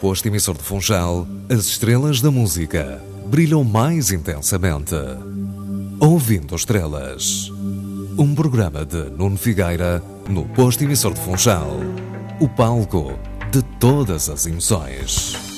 posto emissor de Funchal, as estrelas da música brilham mais intensamente. Ouvindo Estrelas, um programa de Nuno Figueira no posto emissor de Funchal, o palco de todas as emoções.